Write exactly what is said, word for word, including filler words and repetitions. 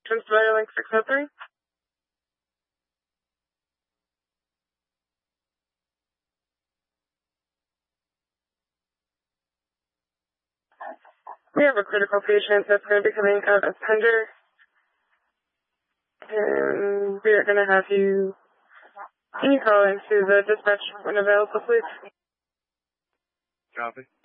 Spider Link six oh three. We have a critical patient that's going to be coming out of Pender. And we are going to have you, can you call into the dispatch when available, please? Copy.